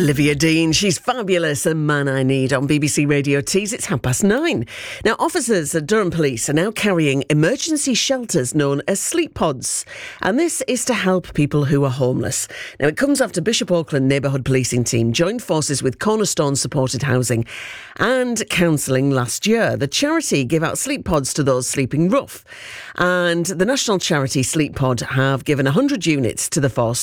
Olivia Dean, she's fabulous, a man I need on BBC Radio Tees. It's 9:30. Now, officers at Durham Police are now carrying emergency shelters known as sleep pods. And this is to help people who are homeless. Now, it comes after Bishop Auckland Neighbourhood Policing Team joined forces with Cornerstone Supported Housing and Counselling last year. The charity gave out sleep pods to those sleeping rough. And the national charity Sleep Pod have given 100 units to the force